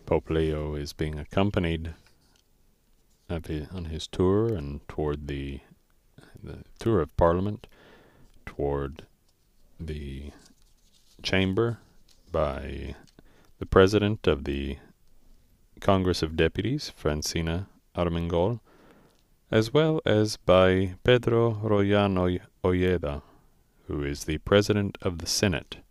Pope Leo is being accompanied on his tour and toward the tour of Parliament, toward the chamber by the President of the Congress of Deputies, Francina Armengol, as well as by Pedro Royan Ojeda, who is the President of the Senate,